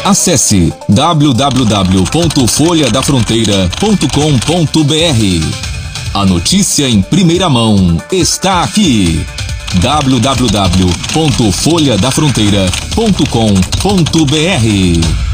Acesse www.folhadafronteira.com.br. A notícia em primeira mão está aqui. www.folhadafronteira.com.br